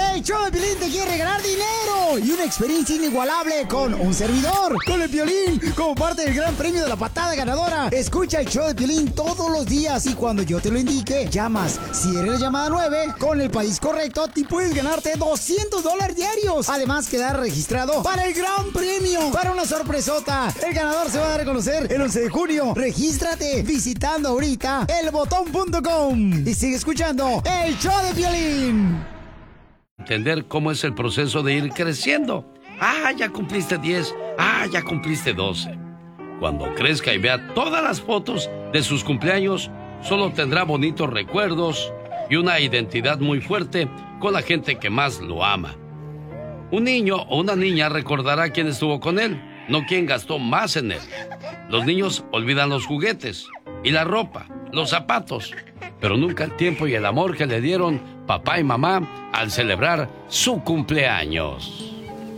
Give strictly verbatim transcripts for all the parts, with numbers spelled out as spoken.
El show de Piolín te quiere regalar dinero y una experiencia inigualable con un servidor, con el Piolín, como parte del gran premio de la patada ganadora. Escucha el show de Piolín todos los días y cuando yo te lo indique, llamas. Si eres la llamada nueve, con el país correcto, te puedes ganarte doscientos dólares diarios. Además, quedar registrado para el gran premio, para una sorpresota. El ganador se va a dar a conocer el once de junio. Regístrate visitando ahorita el botón punto com y sigue escuchando el show de Piolín. Entender cómo es el proceso de ir creciendo. Ah, ya cumpliste diez. Ah, ya cumpliste doce. Cuando crezca y vea todas las fotos de sus cumpleaños, solo tendrá bonitos recuerdos y una identidad muy fuerte con la gente que más lo ama. Un niño o una niña recordará quién estuvo con él, no quién gastó más en él. Los niños olvidan los juguetes y la ropa, los zapatos, pero nunca el tiempo y el amor que le dieron papá y mamá al celebrar su cumpleaños.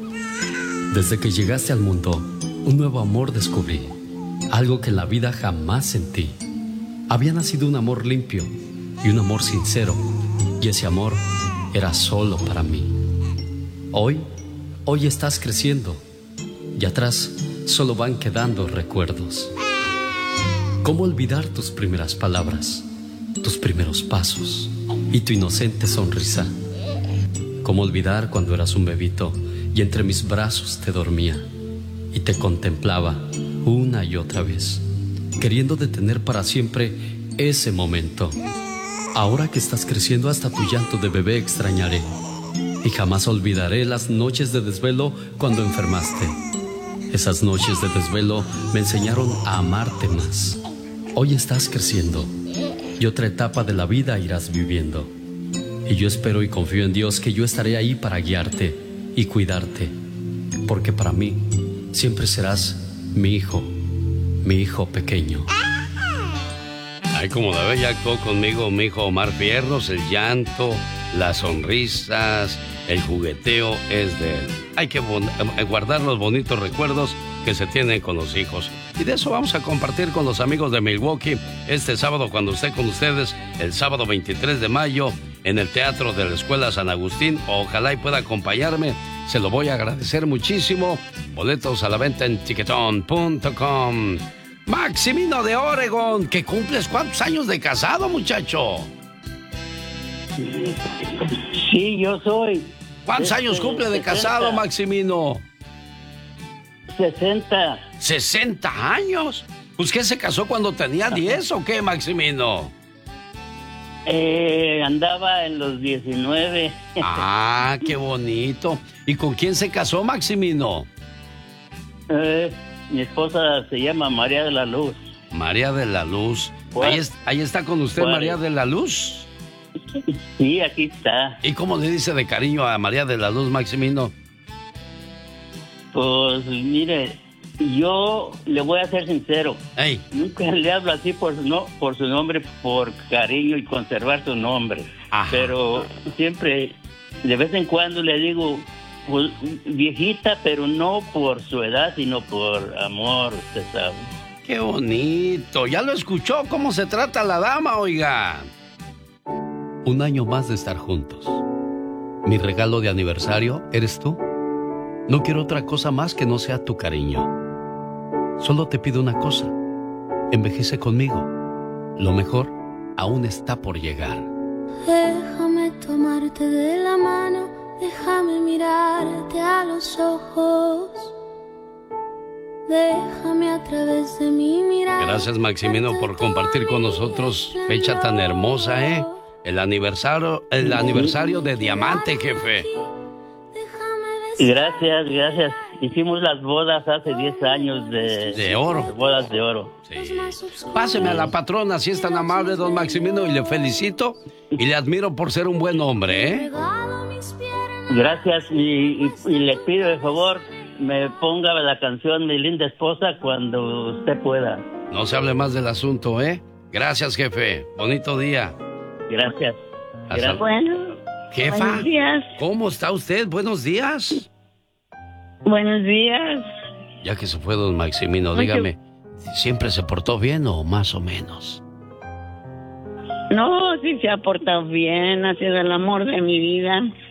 Desde que llegaste al mundo, un nuevo amor descubrí, algo que en la vida jamás sentí. Había nacido un amor limpio y un amor sincero, y ese amor era solo para mí. Hoy, hoy estás creciendo, y atrás solo van quedando recuerdos. ¿Cómo olvidar tus primeras palabras, tus primeros pasos y tu inocente sonrisa? ¿Cómo olvidar cuando eras un bebito y entre mis brazos te dormía y te contemplaba una y otra vez, queriendo detener para siempre ese momento? Ahora que estás creciendo, hasta tu llanto de bebé extrañaré y jamás olvidaré las noches de desvelo cuando enfermaste. Esas noches de desvelo me enseñaron a amarte más. Hoy estás creciendo y otra etapa de la vida irás viviendo. Y yo espero y confío en Dios que yo estaré ahí para guiarte y cuidarte, porque para mí siempre serás mi hijo, mi hijo pequeño. Ay, como la ve, ya actuó conmigo mi hijo Omar Fierros. El llanto, las sonrisas, el jugueteo es de él. Hay que bon- guardar los bonitos recuerdos que se tienen con los hijos. Y de eso vamos a compartir con los amigos de Milwaukee este sábado cuando esté con ustedes, el sábado veintitrés de mayo, en el Teatro de la Escuela San Agustín. Ojalá y pueda acompañarme. Se lo voy a agradecer muchísimo. Boletos a la venta en tiquetón punto com. Maximino de Oregon, que cumples ¿cuántos años de casado, muchacho? Sí, yo soy. ¿Cuántos años cumple de casado, Maximino? sesenta. ¿sesenta años? Pues, ¿qué, se casó cuando tenía diez o qué, Maximino? Eh, andaba en los diecinueve. Ah, qué bonito. ¿Y con quién se casó, Maximino? Eh, mi esposa se llama María de la Luz. María de la Luz. Ahí, es- ahí está con usted, ¿Cuál? María de la Luz. Sí, aquí está. ¿Y cómo le dice de cariño a María de la Luz, Maximino? Pues mire, yo le voy a ser sincero. Ey. Nunca le hablo así por su, no, por su nombre, por cariño y conservar su nombre. Ajá. Pero siempre, de vez en cuando le digo, pues, viejita, pero no por su edad, sino por amor, usted sabe. Qué bonito. ¿Ya lo escuchó? ¿Cómo se trata la dama, oiga? Un año más de estar juntos. Mi regalo de aniversario eres tú. No quiero otra cosa más que no sea tu cariño. Solo te pido una cosa. Envejece conmigo. Lo mejor aún está por llegar. Déjame tomarte de la mano, déjame mirarte a los ojos. Déjame a través de mi mirada. Gracias, Maximino, por compartir con nosotros fecha tan hermosa, ¿eh? El aniversario, el aniversario de Diamante, jefe. Gracias, gracias. Hicimos las bodas hace diez años de... De oro. de bodas de oro. Sí. Páseme a la patrona, si es tan amable, don Maximino, y le felicito y le admiro por ser un buen hombre, ¿eh? Gracias y, y- y le pido de favor, me ponga la canción Mi linda esposa cuando usted pueda. No se hable más del asunto, ¿eh? Gracias, jefe. Bonito día. Gracias. Hasta- Gracias. Bueno, Jefa, buenos días. ¿cómo está usted? Buenos días. Buenos días. Ya que se fue don Maximino, Mucho- dígame, ¿siempre se portó bien o más o menos? No, sí se ha portado bien, ha sido el amor de mi vida.